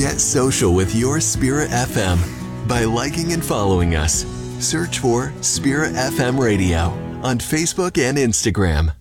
Get social with your Spirit FM by liking and following us. Search for Spirit FM Radio on Facebook and Instagram.